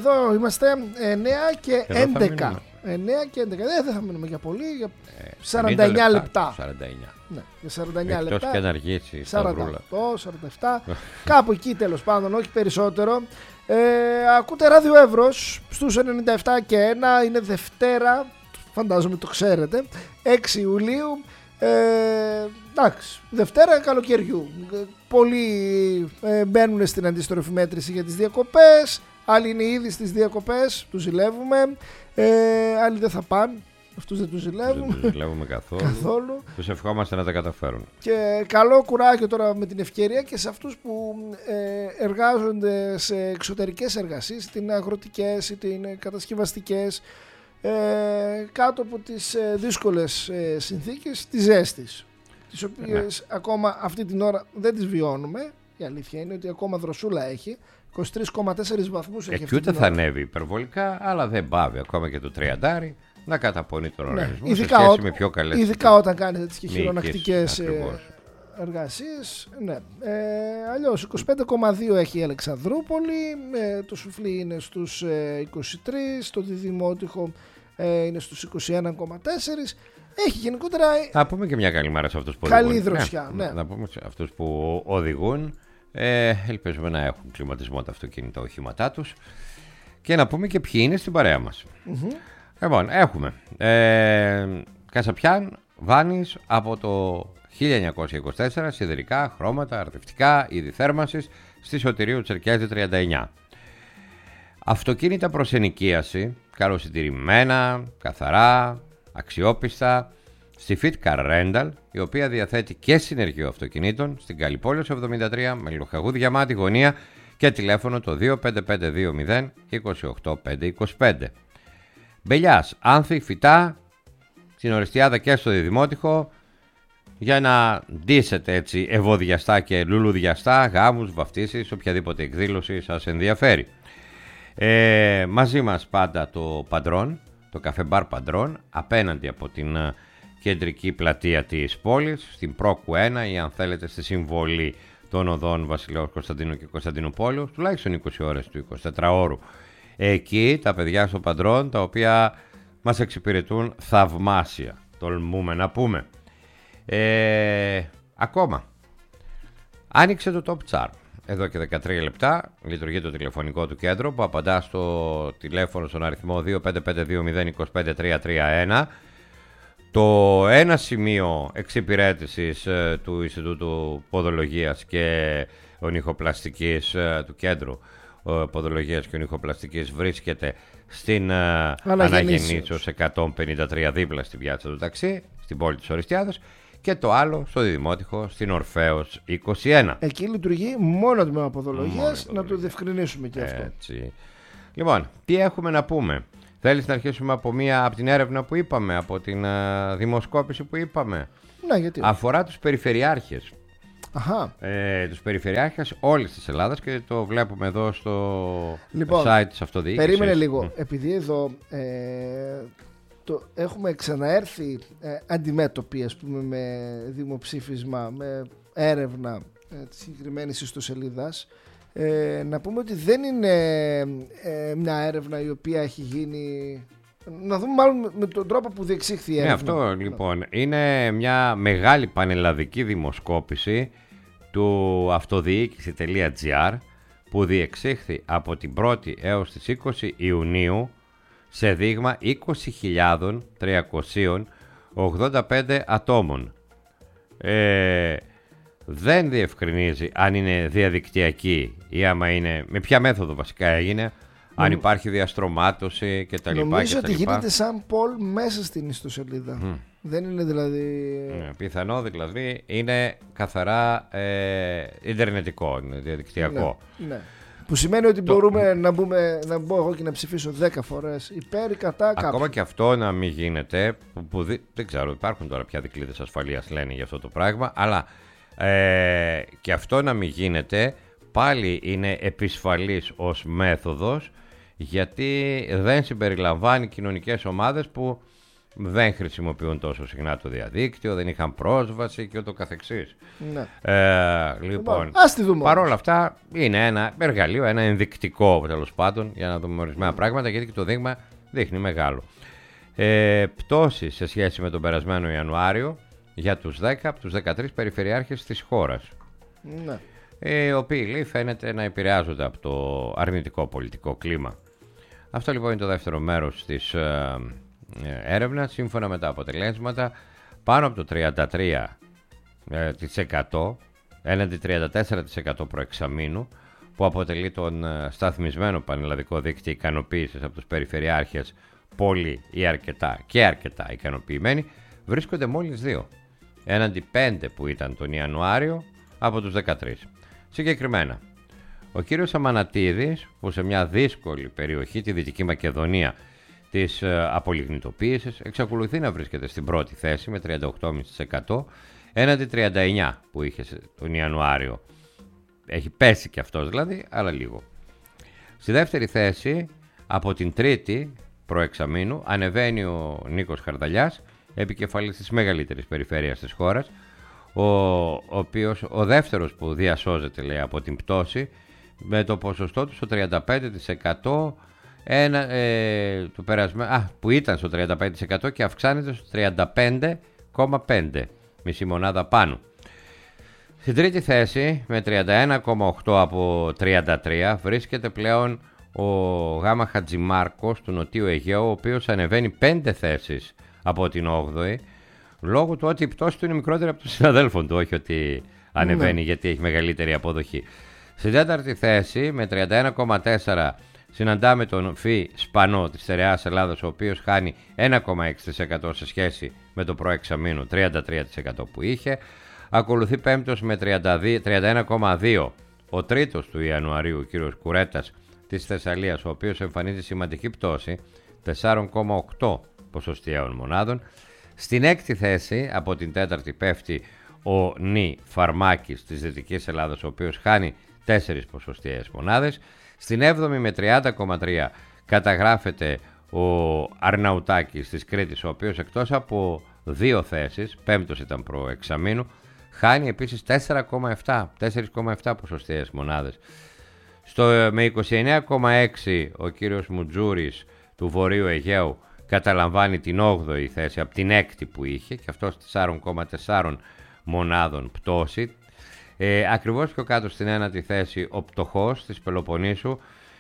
εδώ είμαστε 9 και 11. 9 και 11. Δεν θα μείνουμε για πολύ. Για 49 λεπτά. 49. Ναι, για 49 λεπτά. Εκτός και να αργήσει. 48, 47. Κάπου εκεί τέλος πάντων, όχι περισσότερο. Ακούτε Ράδιο Εύρος στους 97 και 1. Είναι Δευτέρα. Φαντάζομαι το ξέρετε. 6 Ιουλίου. Εντάξει, Δευτέρα καλοκαιριού. Πολλοί μπαίνουν στην αντιστροφή μέτρηση για τις διακοπές. Άλλοι είναι ήδη στις διακοπές, τους ζηλεύουμε. Άλλοι δεν θα πάνε. Αυτούς δεν τους ζηλεύουμε. Δεν τους ζηλεύουμε καθόλου. Τους ευχόμαστε να τα καταφέρουν. Και καλό κουράγιο τώρα με την ευκαιρία και σε αυτούς που εργάζονται σε εξωτερικές εργασίες, είτε είναι αγροτικές είτε είναι κατασκευαστικές, κάτω από τις δύσκολες συνθήκες της ζέστης, τις οποίες ακόμα αυτή την ώρα δεν τις βιώνουμε. Η αλήθεια είναι ότι ακόμα δροσούλα έχει. 23,4 βαθμούς έχει και ούτε θα ανέβει υπερβολικά, αλλά δεν πάβει ακόμα και το 30 να καταπονεί τον οργανισμό. Ειδικά, με πιο καλές ειδικά όταν κάνετε τις χειρονακτικές εργασίες. Ναι. Αλλιώς 25,2 έχει η Αλεξανδρούπολη, το Σουφλί είναι στους 23, το Διδημότυχο είναι στους 21,4. Έχει γενικότερα. Θα πούμε και μια καλημέρα σε αυτούς που οδηγούν. Καλή δροσιά. Ναι. Να πούμε σε αυτούς που οδηγούν. Ελπίζουμε να έχουν κλιματισμό τα αυτοκίνητα οχήματά τους. Και να πούμε και ποιοι είναι στην παρέα μας. Λοιπόν, έχουμε Κασαπιάν, Βάνης από το 1924, σιδερικά, χρώματα, αρδευτικά, είδη θέρμανσης, στη Σωτηρίου Τσερκιάζη 39. Αυτοκίνητα προς ενοικίαση, καλοσυντηρημένα, καθαρά, αξιόπιστα, στη Fit Car Rental, η οποία διαθέτει και συνεργείο αυτοκινήτων στην Καλλιπόλεως 73 με Λοχαγού Διαμάτη γωνία και τηλέφωνο το 25520 28525. Μπελιάς, άνθη, φυτά, στην Οριστιάδα και στο Διδημότυχο, για να ντύσετε έτσι ευωδιαστά και λουλουδιαστά γάμους, βαφτίσεις, οποιαδήποτε εκδήλωση σας ενδιαφέρει. Μαζί μας πάντα το Παντρόν, το καφεμπάρ Παντρόν, απέναντι από την κεντρική πλατεία της πόλης, στην Πρόκου 1 ή αν θέλετε στη συμβολή των οδών Βασιλέως Κωνσταντίνου και Κωνσταντινούπολου, τουλάχιστον 20 ώρες του 24ωρου. Εκεί τα παιδιά στο Παντρόν, τα οποία μας εξυπηρετούν θαυμάσια, τολμούμε να πούμε. Ακόμα άνοιξε το Top Charm. Εδώ και 13 λεπτά λειτουργεί το τηλεφωνικό του κέντρο που απαντά στο τηλέφωνο στον αριθμό 25520 Το ένα σημείο εξυπηρέτησης του Ινστιτούτου Ποδολογίας και Ονυχοπλαστικής του κέντρου Ποδολογίας και Ονυχοπλαστικής βρίσκεται στην Αναγεννήσεως 153 δίπλα στην πιάτσα του Ταξί, στην πόλη της Οριστιάδος, και το άλλο στο Διδημότυχο στην Ορφέως 21. Εκεί λειτουργεί μόνο τμήμα ποδολογίας, να το διευκρινίσουμε και αυτό. Έτσι. Λοιπόν, τι έχουμε να πούμε. Θέλεις να αρχίσουμε από την έρευνα που είπαμε, από την δημοσκόπηση που είπαμε? Ναι, γιατί? Αφορά τους περιφερειάρχες. Αχα. Τους περιφερειάρχες όλης της Ελλάδας και το βλέπουμε εδώ στο site της αυτοδιοίκησης. Περίμενε λίγο. Επειδή εδώ έχουμε ξαναέρθει αντιμέτωποι, ας πούμε, με δημοψήφισμα, με έρευνα της συγκεκριμένης ιστοσελίδας, να πούμε ότι δεν είναι μια έρευνα η οποία έχει γίνει. Να δούμε μάλλον με τον τρόπο που διεξήχθη η έρευνα. Αυτό λοιπόν είναι μια μεγάλη πανελλαδική δημοσκόπηση του αυτοδιοίκηση.gr που διεξήχθη από την 1η έως τις 20 Ιουνίου σε δείγμα 20.385 ατόμων. Δεν διευκρινίζει αν είναι διαδικτυακή ή άμα είναι, με ποια μέθοδο βασικά έγινε, αν υπάρχει διαστρωμάτωση κτλ. Νομίζω ότι γίνεται σαν poll μέσα στην ιστοσελίδα. Δεν είναι δηλαδή. Πιθανό δηλαδή είναι καθαρά ιντερνετικό, είναι διαδικτυακό. Ναι. Που σημαίνει ότι μπορούμε να μπω εγώ και να ψηφίσω 10 φορές υπέρ ή κατά κάποιον. Ακόμα και αυτό να μην γίνεται, δεν ξέρω, υπάρχουν τώρα πια δικλείδες ασφαλείας λένε για αυτό το πράγμα, αλλά και αυτό να μην γίνεται πάλι είναι επισφαλής ως μέθοδος, γιατί δεν συμπεριλαμβάνει κοινωνικές ομάδες που δεν χρησιμοποιούν τόσο συχνά το διαδίκτυο, δεν είχαν πρόσβαση και ούτω καθεξής. Ναι. Λοιπόν, ας τη δούμε. παρόλα αυτά είναι ένα εργαλείο, ένα ενδεικτικό τέλος πάντων για να δούμε ορισμένα πράγματα, γιατί και το δείγμα δείχνει μεγάλο. Πτώση σε σχέση με τον περασμένο Ιανουάριο για τους 10 από τους 13 περιφερειάρχες της χώρας. Ναι. Οι οποίοι λέει φαίνεται να επηρεάζονται από το αρνητικό πολιτικό κλίμα. Αυτό λοιπόν είναι το δεύτερο μέρος της έρευνας. Σύμφωνα με τα αποτελέσματα, πάνω από το 33% έναντι 34% προεξαμήνου, που αποτελεί τον σταθμισμένο πανελλαδικό δίκτυο ικανοποίησης από τους περιφερειάρχες, πολύ ή αρκετά ικανοποιημένοι, βρίσκονται μόλις 2 έναντι 5 που ήταν τον Ιανουάριο από τους 13. Συγκεκριμένα, ο κύριος Αμανατίδης, που σε μια δύσκολη περιοχή, τη Δυτική Μακεδονία, της απολιγνητοποίησης, εξακολουθεί να βρίσκεται στην πρώτη θέση με 38,5% έναντι 39% που είχε τον Ιανουάριο. Έχει πέσει και αυτός δηλαδή, αλλά λίγο. Στη δεύτερη θέση, από την τρίτη προεξαμήνου, ανεβαίνει ο Νίκος Χαρδαλιάς, επικεφαλής της μεγαλύτερης περιφέρειας της χώρας, ο δεύτερος που διασώζεται, λέει, από την πτώση, με το ποσοστό του στο 35%, που ήταν στο 35% και αυξάνεται στο 35,5%, μισή μονάδα πάνω. Στην τρίτη θέση, με 31,8% από 33%, βρίσκεται πλέον ο Γάμα Χατζημάρκος του Νοτίου Αιγαίου, ο οποίος ανεβαίνει 5 θέσεις από την 8η, λόγω του ότι η πτώση του είναι μικρότερη από τους συναδέλφων του, όχι ότι ανεβαίνει γιατί έχει μεγαλύτερη αποδοχή. Στην τέταρτη θέση, με 31,4%, συναντάμε τον Φι Σπανό της Στερεάς Ελλάδας, ο οποίος χάνει 1,6% σε σχέση με το προεξαμήνου 33% που είχε. Ακολουθεί πέμπτος με 31,2% ο τρίτος του Ιανουαρίου, ο κύριος Κουρέτας της Θεσσαλίας, ο οποίος εμφανίζει σημαντική πτώση 4,8 ποσοστιαίων μονάδων. Στην έκτη θέση, από την τέταρτη, πέφτει ο Νι Φαρμάκης της Δυτικής Ελλάδας, ο οποίος χάνει 4 ποσοστιαίες μονάδες. Στην 7η με 30,3 καταγράφεται ο Αρναουτάκης της Κρήτης, ο οποίος εκτός από 2 θέσεις, πέμπτος ήταν προεξαμήνου, χάνει επίσης 4,7 ποσοστιαίες μονάδες. Με 29,6 ο κύριος Μουτζούρης του Βορείου Αιγαίου καταλαμβάνει την 8η θέση από την 6η που είχε, και αυτός 4,4 μονάδων πτώση. Ακριβώς πιο κάτω στην 1η θέση ο Πτωχός της Πελοποννήσου,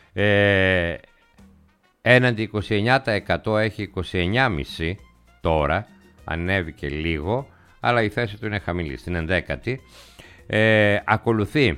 έναντι 29% έχει 29,5 τώρα, ανέβηκε λίγο, αλλά η θέση του είναι χαμηλή, στην 11η. Ακολουθεί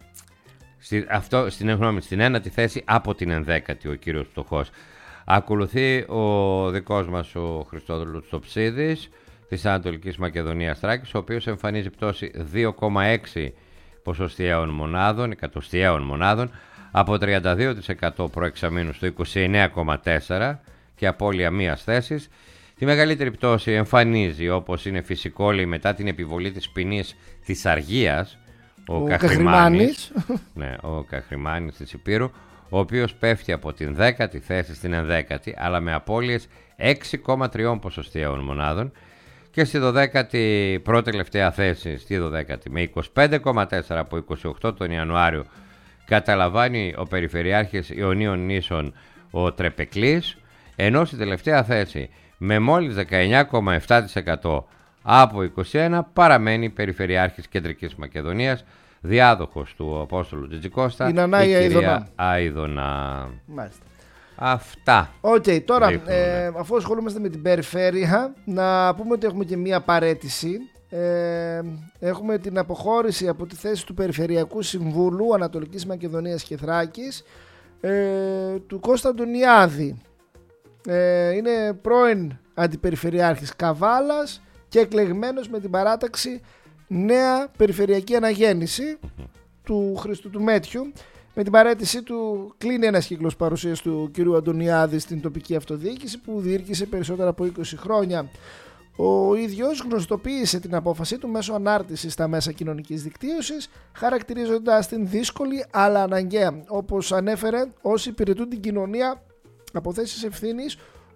στην 1η θέση από την 11η ο κύριος Πτωχός. Ακολουθεί ο δικός μας ο Χριστόδουλος Τοψίδης της Ανατολικής Μακεδονίας Θράκης, ο οποίος εμφανίζει πτώση 2,6 ποσοστιαίων μονάδων, εκατοστιαίων μονάδων, από 32% προεξαμήνου στο 29,4% και απώλεια μίας θέσης. Τη μεγαλύτερη πτώση εμφανίζει, όπως είναι φυσικό, λέει, μετά την επιβολή της ποινής της αργίας, ο Καχρημάνης, ναι, ο Καχρημάνης της Υπήρου, ο οποίος πέφτει από την 10η θέση στην 11η, αλλά με απώλειες 6,3 ποσοστιαίων μονάδων, και στη 12η πρώτη τελευταία θέση, στη 12η, με 25,4 από 28 τον Ιανουάριο, καταλαμβάνει ο Περιφερειάρχης Ιωνίων Νήσων ο Τρεπεκλής, ενώ στη τελευταία θέση με μόλις 19,7% από 21 παραμένει Περιφερειάρχης Κεντρικής Μακεδονίας, διάδοχος του Απόστολου Τζιτζικώστα, η κυρία Αίδωνα. Μάλιστα. Αυτά. Τώρα αφού ασχολούμαστε με την περιφέρεια, να πούμε ότι έχουμε και μία παραίτηση. Έχουμε την αποχώρηση από τη θέση του Περιφερειακού Συμβούλου Ανατολικής Μακεδονίας και Θράκης του Κώστα Αντωνιάδη. Είναι πρώην αντιπεριφερειάρχης Καβάλας και εκλεγμένος με την παράταξη Νέα Περιφερειακή Αναγέννηση του Χριστού του Μέτιου. Με την παραίτησή του κλείνει ένας κύκλος παρουσίας του κ. Αντωνιάδη στην τοπική αυτοδιοίκηση, που διήρκησε περισσότερα από 20 χρόνια. Ο ίδιος γνωστοποίησε την απόφασή του μέσω ανάρτησης στα μέσα κοινωνικής δικτύωσης, χαρακτηρίζοντας την δύσκολη αλλά αναγκαία. Όπως ανέφερε, όσοι υπηρετούν την κοινωνία από θέσεις ευθύνης,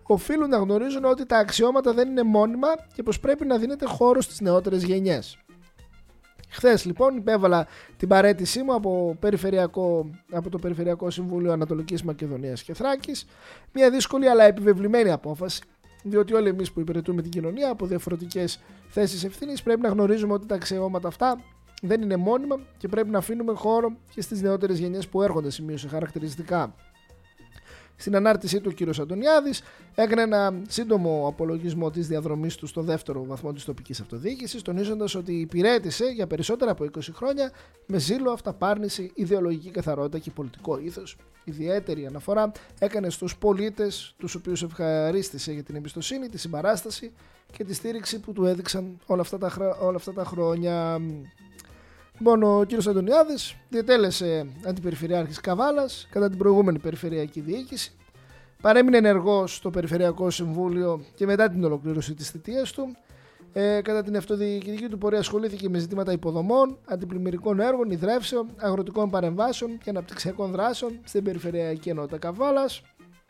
οφείλουν να γνωρίζουν ότι τα αξιώματα δεν είναι μόνιμα και πως πρέπει να δίνεται χώρο στις νεότερες γενιές. Χθες λοιπόν υπέβαλα την παραίτησή μου από το Περιφερειακό Συμβούλιο Ανατολικής Μακεδονίας και Θράκης, μια δύσκολη αλλά επιβεβλημένη απόφαση, διότι όλοι εμείς που υπηρετούμε την κοινωνία από διαφορετικές θέσεις ευθύνης πρέπει να γνωρίζουμε ότι τα αξιώματα αυτά δεν είναι μόνιμα και πρέπει να αφήνουμε χώρο και στις νεότερες γενιές που έρχονται, σημείωσε χαρακτηριστικά. Στην ανάρτησή του ο κ. Αντωνιάδης έκανε ένα σύντομο απολογισμό της διαδρομής του στο δεύτερο βαθμό της τοπικής αυτοδιοίκησης, τονίζοντας ότι υπηρέτησε για περισσότερα από 20 χρόνια με ζήλο, αυταπάρνηση, ιδεολογική καθαρότητα και πολιτικό ήθος. Ιδιαίτερη αναφορά έκανε στους πολίτες, τους οποίους ευχαρίστησε για την εμπιστοσύνη, τη συμπαράσταση και τη στήριξη που του έδειξαν όλα αυτά τα χρόνια. Λοιπόν, ο κ. Αντωνιάδης διετέλεσε αντιπεριφερειάρχης Καβάλας κατά την προηγούμενη περιφερειακή διοίκηση. Παρέμεινε ενεργός στο Περιφερειακό Συμβούλιο και μετά την ολοκλήρωση της θητείας του. Κατά την αυτοδιοικητική του πορεία ασχολήθηκε με ζητήματα υποδομών, αντιπλημμυρικών έργων, ιδρεύσεων, αγροτικών παρεμβάσεων και αναπτυξιακών δράσεων στην Περιφερειακή Ενότητα Καβάλας.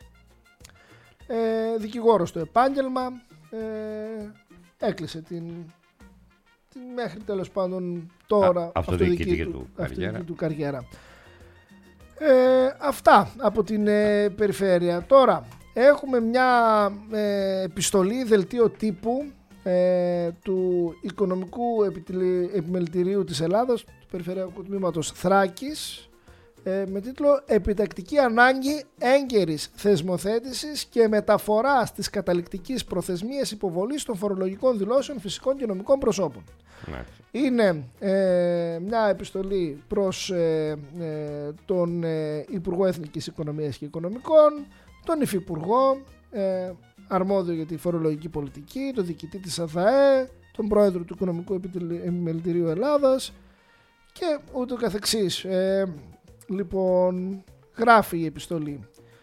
Δικηγόρος στο επάγγελμα. Έκλεισε την μέχρι τέλος πάντων τώρα αυτοδιοικητική του καριέρα. Αυτά από την περιφέρεια. Τώρα έχουμε μια επιστολή δελτίο τύπου του Οικονομικού Επιμελητηρίου της Ελλάδας, του Περιφερειακού Τμήματος Θράκης, με τίτλο «Επιτακτική ανάγκη έγκαιρης θεσμοθέτησης και μεταφοράς της καταληκτικής προθεσμίας υποβολής των φορολογικών δηλώσεων φυσικών και νομικών προσώπων». Είναι μια επιστολή προς τον Υπουργό Εθνικής Οικονομίας και Οικονομικών, τον Υφυπουργό αρμόδιο για τη φορολογική πολιτική, τον διοικητή της ΑΔΑΕ, τον πρόεδρο του Οικονομικού Επιμελητηρίου Ελλάδας και ούτω καθεξής. Λοιπόν, γράφει η επιστολή.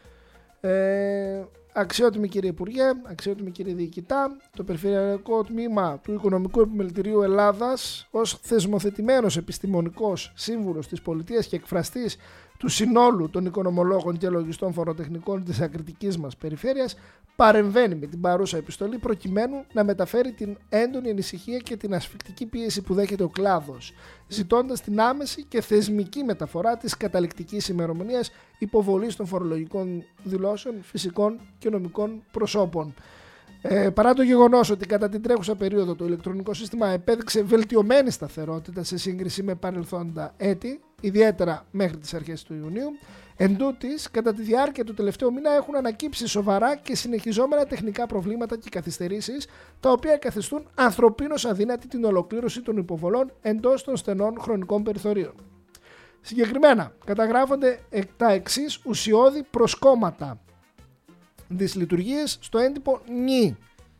Αξιότιμη κύριε Υπουργέ, αξιότιμη κύριε Διοικητά, το Περιφερειακό Τμήμα του Οικονομικού Επιμελητηρίου Ελλάδας, ως θεσμοθετημένος επιστημονικός σύμβουλος της πολιτείας και εκφραστής του συνόλου των οικονομολόγων και λογιστών φοροτεχνικών της ακριτικής μας περιφέρειας, παρεμβαίνει με την παρούσα επιστολή προκειμένου να μεταφέρει την έντονη ανησυχία και την ασφικτική πίεση που δέχεται ο κλάδος, ζητώντας την άμεση και θεσμική μεταφορά της καταληκτικής ημερομηνίας υποβολής των φορολογικών δηλώσεων φυσικών και νομικών προσώπων. Παρά το γεγονός ότι κατά την τρέχουσα περίοδο το ηλεκτρονικό σύστημα επέδειξε βελτιωμένη σταθερότητα σε σύγκριση με παρελθόντα έτη, ιδιαίτερα μέχρι τις αρχές του Ιουνίου, εντούτοις, κατά τη διάρκεια του τελευταίου μήνα έχουν ανακύψει σοβαρά και συνεχιζόμενα τεχνικά προβλήματα και καθυστερήσεις, τα οποία καθιστούν ανθρωπίνως αδύνατη την ολοκλήρωση των υποβολών εντός των στενών χρονικών περιθωρίων. Συγκεκριμένα, καταγράφονται τα εξής ουσιώδη προσκόμματα: δυσλειτουργίες στο έντυπο νη.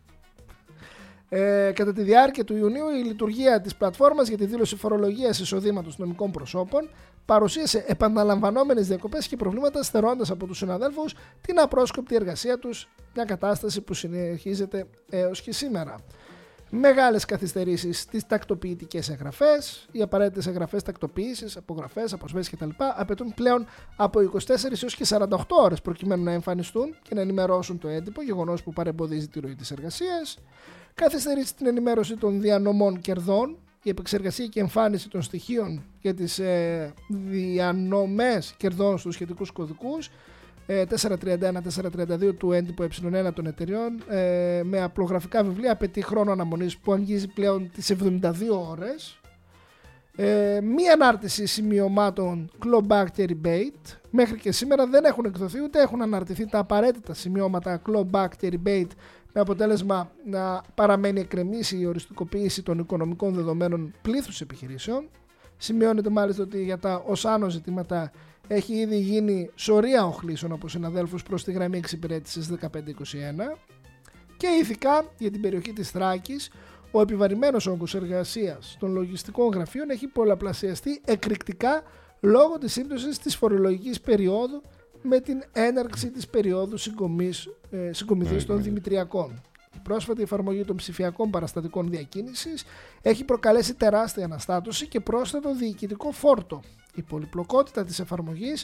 Κατά τη διάρκεια του Ιουνίου, η λειτουργία της πλατφόρμας για τη δήλωση φορολογίας εισοδήματος νομικών προσώπων παρουσίασε επαναλαμβανόμενες διακοπές και προβλήματα, στερώντας από τους συναδέλφους την απρόσκοπτη εργασία τους, μια κατάσταση που συνεχίζεται έως και σήμερα. Μεγάλες καθυστερήσεις στις τακτοποιητικές εγγραφές. Οι απαραίτητες εγγραφές τακτοποίησης, απογραφές, αποσβέσεις κτλ. Απαιτούν πλέον από 24 έως και 48 ώρες προκειμένου να εμφανιστούν και να ενημερώσουν το έντυπο, γεγονός που παρεμποδίζει τη ροή της εργασίας. Καθυστερήσεις στην ενημέρωση των διανομών κερδών, η επεξεργασία και εμφάνιση των στοιχείων για τις διανομές κερδών στους σχετικούς κωδικούς 431-432 του έντυπου ε1 των εταιριών με απλογραφικά βιβλία απαιτεί χρόνο αναμονής που αγγίζει πλέον τις 72 ώρες. Μία ανάρτηση σημειωμάτων clawback και rebate. Μέχρι και σήμερα δεν έχουν εκδοθεί ούτε έχουν αναρτηθεί τα απαραίτητα σημειώματα clawback και rebate, με αποτέλεσμα να παραμένει εκκρεμής η οριστικοποίηση των οικονομικών δεδομένων πλήθους επιχειρήσεων. Σημειώνεται μάλιστα ότι για τα ως άνω ζητήματα έχει ήδη γίνει σωρία οχλήσεων από συναδέλφους προς τη γραμμή εξυπηρέτησης 1521. Και ηθικά για την περιοχή της Θράκης, ο επιβαρημένος όγκος εργασίας των λογιστικών γραφείων έχει πολλαπλασιαστεί εκρηκτικά λόγω της σύμπτωσης της φορολογικής περίοδου με την έναρξη της περίοδου συγκομιδής των Δημητριακών. Η πρόσφατη εφαρμογή των ψηφιακών παραστατικών διακίνησης έχει προκαλέσει τεράστια αναστάτωση και πρόσθετο διοικητικό φόρτο. Η πολυπλοκότητα της εφαρμογής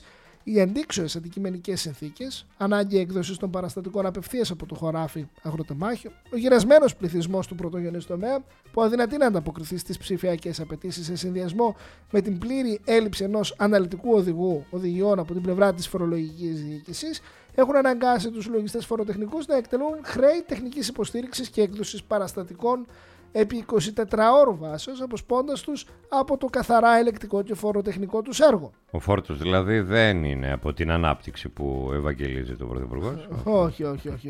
οι αντίξωες αντικειμενικές συνθήκες, ανάγκη έκδοσης των παραστατικών απευθείας από το χωράφι αγροτεμάχιο, ο γυρασμένος πληθυσμός του πρωτογενής τομέα που αδυνατεί να ανταποκριθεί στις ψηφιακές απαιτήσεις σε συνδυασμό με την πλήρη έλλειψη ενός αναλυτικού οδηγιών από την πλευρά της φορολογικής διοίκησης, έχουν αναγκάσει τους λογιστές φοροτεχνικούς να εκτελούν χρέη τεχνικής υποστήριξης και έκδοσης παραστατικών επί 24 ώρου βάσεως, αποσπώντας τους από το καθαρά ελεκτικό και φοροτεχνικό τους έργο. Ο φόρτος δηλαδή δεν είναι από την ανάπτυξη που ευαγγελίζει το Πρωθυπουργός. Όχι.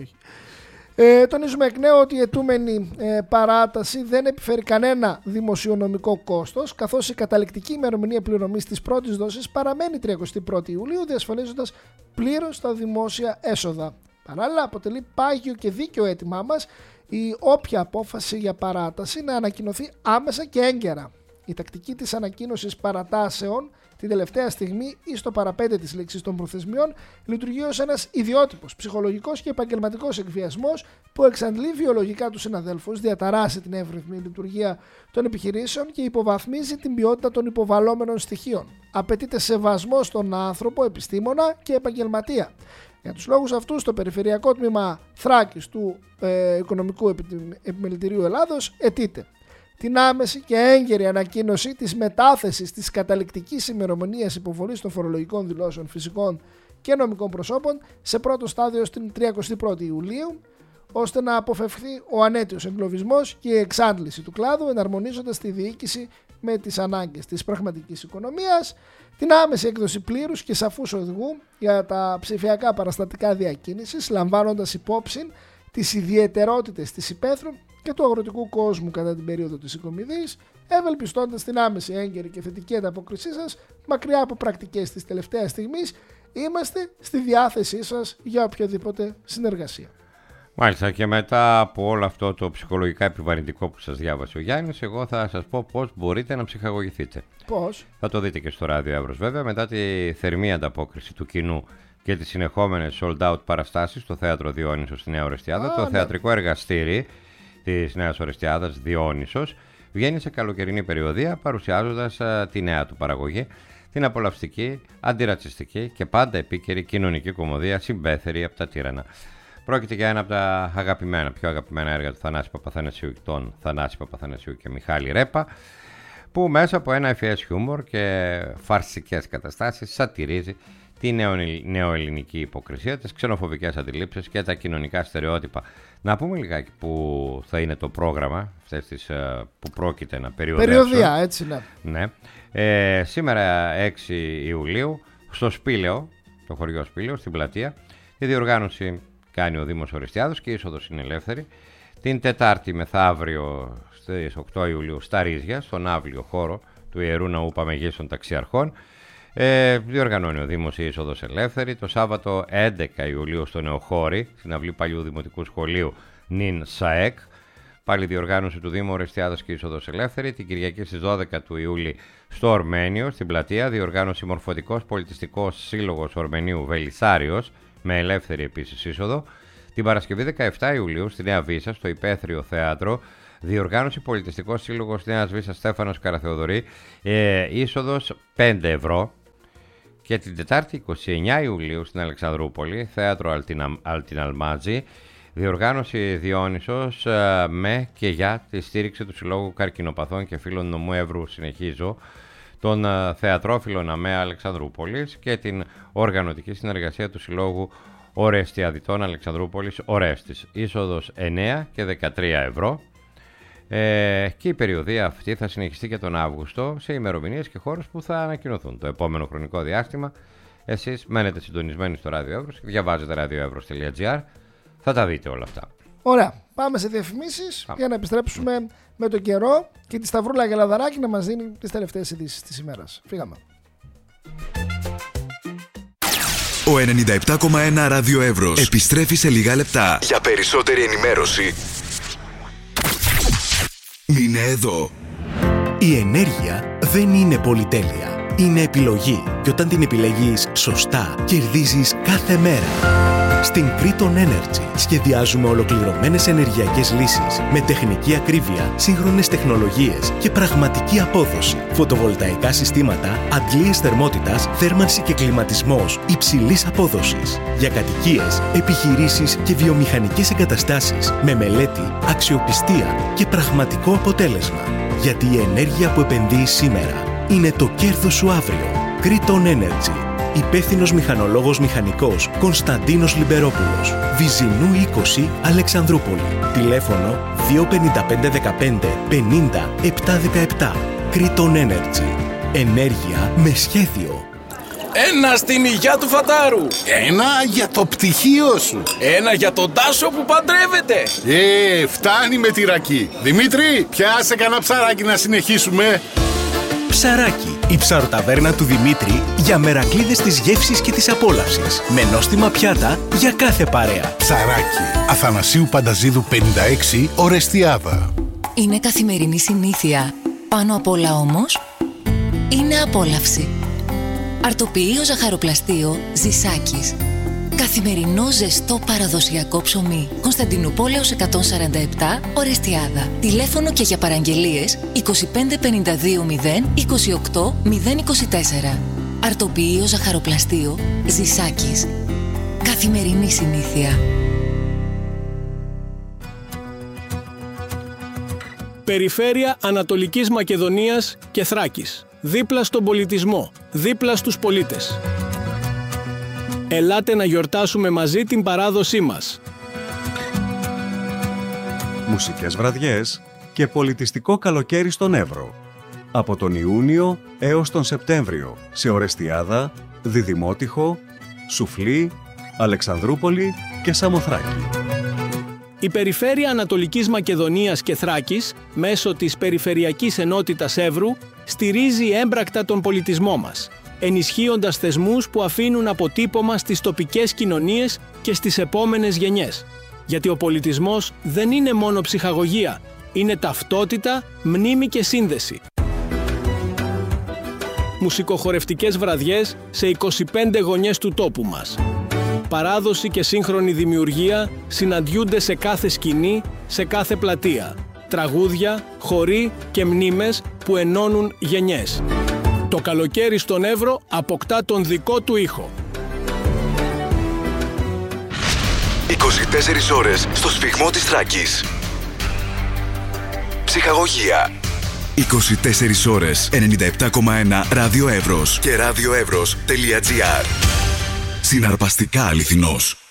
Τονίζουμε εκ νέου ότι η αιτούμενη παράταση δεν επιφέρει κανένα δημοσιονομικό κόστος, καθώς η καταληκτική ημερομηνία πληρωμής της πρώτης δόσης παραμένει 31η Ιουλίου, διασφαλίζοντας πλήρως τα δημόσια έσοδα. Παράλληλα, αποτελεί πάγιο και δίκαιο αίτημά μας η όποια απόφαση για παράταση να ανακοινωθεί άμεσα και έγκαιρα. Η τακτική της ανακοίνωσης παρατάσεων την τελευταία στιγμή ή στο παραπέντε της λήξης των προθεσμιών λειτουργεί ως ένας ιδιότυπος, ψυχολογικός και επαγγελματικός εκβιασμός που εξαντλεί βιολογικά τους συναδέλφους, διαταράσσει την εύρυθμη λειτουργία των επιχειρήσεων και υποβαθμίζει την ποιότητα των υποβαλλόμενων στοιχείων. Απαιτείται σεβασμό στον άνθρωπο, επιστήμονα και επαγγελματία. Για τους λόγους αυτούς, το Περιφερειακό Τμήμα Θράκης του Οικονομικού Επιμελητηρίου Ελλάδος αιτείται την άμεση και έγκαιρη ανακοίνωση της μετάθεσης της καταληκτικής ημερομηνίας υποβολής των φορολογικών δηλώσεων φυσικών και νομικών προσώπων σε πρώτο στάδιο στην 31η Ιουλίου, ώστε να αποφευχθεί ο ανέτειος εγκλωβισμός και η εξάντληση του κλάδου, εναρμονίζοντας τη διοίκηση με τις ανάγκες της πραγματικής οικονομίας, την άμεση έκδοση πλήρους και σαφούς οδηγού για τα ψηφιακά παραστατικά διακίνησης, λαμβάνοντας υπόψη τις ιδιαιτερότητες της υπαίθρου και του αγροτικού κόσμου κατά την περίοδο της οικομιδής, ευελπιστώντας την άμεση, έγκαιρη και θετική ανταπόκρισή σας, μακριά από πρακτικές της τελευταίας στιγμής, είμαστε στη διάθεσή σας για οποιαδήποτε συνεργασία. Μάλιστα, και μετά από όλο αυτό το ψυχολογικά επιβαρυντικό που σας διάβασε ο Γιάννης, εγώ θα σας πω πώς μπορείτε να ψυχαγωγηθείτε. Πώς? Θα το δείτε και στο Ράδιο Εύρος βέβαια, μετά τη θερμή ανταπόκριση του κοινού και τις συνεχόμενες sold out παραστάσεις στο Θέατρο Διόνυσος στη Νέα Ορεστιάδα, το θεατρικό εργαστήρι της Νέας Ορεστιάδας Διόνυσος βγαίνει σε καλοκαιρινή περιοδία, παρουσιάζοντας τη νέα του παραγωγή, την απολαυστική, αντιρατσιστική και πάντα επίκαιρη κοινωνική κωμωδία Συμπέθερη από τα Τύρανα. Πρόκειται για ένα από τα πιο αγαπημένα έργα του Θανάση Παπαθανασίου και Μιχάλη Ρέπα, που μέσα από ένα ευφυές χιούμορ και φαρσικές καταστάσεις σατυρίζει τη νεοελληνική υποκρισία, τις ξενοφοβικές αντιλήψεις και τα κοινωνικά στερεότυπα. Να πούμε λιγάκι που θα είναι το πρόγραμμα αυτές τις, που πρόκειται να περιοδεύσουν. Περιοδία, έτσι ναι. Σήμερα 6 Ιουλίου στο Σπήλαιο, το χωριό Σπήλαιο, στην Πλατεία. Η διοργάνωση κάνει ο Δήμος Ορεστιάδος και η είσοδος είναι ελεύθερη. Την Τετάρτη μεθαύριο στις 8 Ιουλίου στα Ρίζια, στον άβλιο χώρο του Ιερού Ναού Παμεγής Ταξιαρχών. Διοργανώνει ο Δήμος η είσοδος ελεύθερη. Το Σάββατο 11 Ιουλίου στο Νεοχώρι, στην αυλή παλιού Δημοτικού Σχολείου Νιν ΣΑΕΚ, πάλι διοργάνωση του Δήμου Ορεστιάδος και είσοδος ελεύθερη. Την Κυριακή στις 12 του Ιούλη στο Ορμένιο, στην Πλατεία, διοργάνωση Μορφωτικός Πολιτιστικός Σύλλογος Ορμενίου Βελισσάριος, με ελεύθερη επίσης είσοδο. Την Παρασκευή 17 Ιουλίου στη Νέα Βύσσα, στο Υπαίθριο Θέατρο, διοργάνωση Πολιτιστικός Σύλλογος Νέας Βύσσας Στέφανος Καραθεοδωρή, είσοδος 5 ευρώ. Και την Τετάρτη 29 Ιουλίου στην Αλεξανδρούπολη, Θέατρο Αλτιναλμάτζη, διοργάνωση Διόνυσος με και για τη στήριξη του Συλλόγου Καρκινοπαθών και Φίλων Νομού Εύρου, συνεχίζω, των θεατρόφιλων ΑΜΕΑ Αλεξανδρούπολης και την οργανωτική συνεργασία του Συλλόγου Ορεστιαδιτών Αλεξανδρούπολης Ορέστης. Είσοδος 9 και 13 ευρώ. Και η περιοδία αυτή θα συνεχιστεί και τον Αύγουστο σε ημερομηνίες και χώρους που θα ανακοινωθούν το επόμενο χρονικό διάστημα. Εσείς μένετε συντονισμένοι στο Ράδιο Εύρος και διαβάζετε radioevros.gr. Θα τα δείτε όλα αυτά. Ωραία. Πάμε σε διαφημίσεις για να επιστρέψουμε με τον καιρό και τη Σταυρούλα Γελαδαράκη να μας δίνει τις τελευταίες ειδήσεις της ημέρας. Φύγαμε. Ο 97,1 Ράδιο Εύρος επιστρέφει σε λίγα λεπτά. Για περισσότερη ενημέρωση μείνε εδώ. Η ενέργεια δεν είναι πολυτέλεια. Είναι επιλογή. Και όταν την επιλέγεις σωστά, κερδίζεις κάθε μέρα. Στην Kriton Energy σχεδιάζουμε ολοκληρωμένες ενεργειακές λύσεις με τεχνική ακρίβεια, σύγχρονες τεχνολογίες και πραγματική απόδοση. Φωτοβολταϊκά συστήματα, αντλίες θερμότητας, θέρμανση και κλιματισμός υψηλής απόδοσης. Για κατοικίες, επιχειρήσεις και βιομηχανικές εγκαταστάσεις με μελέτη, αξιοπιστία και πραγματικό αποτέλεσμα. Γιατί η ενέργεια που επενδύεις σήμερα είναι το κέρδος σου αύριο. Kriton Energy. Υπεύθυνος μηχανολόγος μηχανικός Κωνσταντίνος Λιμπερόπουλος. Βυζινού 20, Αλεξανδρούπολη. Τηλέφωνο 25515 50 717. Kriton Energy. Ενέργεια με σχέδιο. Ένα στην υγειά του Φατάρου. Ένα για το πτυχίο σου. Ένα για τον Τάσο που παντρεύεται. Φτάνει με τη ρακή. Δημήτρη, πιάσε κανένα ψαράκι να συνεχίσουμε. Ψαράκι, η ψαροταβέρνα του Δημήτρη για μερακλείδες της γεύσης και της απόλαυσης. Με νόστιμα πιάτα για κάθε παρέα. Ψαράκι, Αθανασίου Πανταζίδου 56, Ορεστιάδα. Είναι καθημερινή συνήθεια. Πάνω απ' όλα όμως, είναι απόλαυση. Αρτοποιείο ζαχαροπλαστείο Ζησάκης. Καθημερινό ζεστό παραδοσιακό ψωμί. Κωνσταντινούπολεως 147, Ορεστιάδα. Τηλέφωνο και για παραγγελίες 25 52 0 28 024. Αρτοποιείο ζαχαροπλαστείο Ζησάκης. Καθημερινή συνήθεια. Περιφέρεια Ανατολικής Μακεδονίας και Θράκης. Δίπλα στον πολιτισμό, δίπλα στους πολίτες. Ελάτε να γιορτάσουμε μαζί την παράδοσή μας. Μουσικές βραδιές και πολιτιστικό καλοκαίρι στον Εύρο. Από τον Ιούνιο έως τον Σεπτέμβριο σε Ορεστιάδα, Διδημότυχο, Σουφλή, Αλεξανδρούπολη και Σαμοθράκη. Η Περιφέρεια Ανατολικής Μακεδονίας και Θράκης, μέσω της Περιφερειακής Ενότητας Εύρου, στηρίζει έμπρακτα τον πολιτισμό μας, ενισχύοντας θεσμούς που αφήνουν αποτύπωμα στις τοπικές κοινωνίες και στις επόμενες γενιές. Γιατί ο πολιτισμός δεν είναι μόνο ψυχαγωγία, είναι ταυτότητα, μνήμη και σύνδεση. Μουσικοχορευτικές βραδιές σε 25 γωνιές του τόπου μας. Παράδοση και σύγχρονη δημιουργία συναντιούνται σε κάθε σκηνή, σε κάθε πλατεία. Τραγούδια, χοροί και μνήμες που ενώνουν γενιές. Το καλοκαίρι στον Εύρο αποκτά τον δικό του ήχο. 24 ώρες στο σφυγμό της Θράκης. Ψυχαγωγία. 24 ώρες 97,1 Ράδιο Εύρος και radioevros.gr. Συναρπαστικά αληθινός.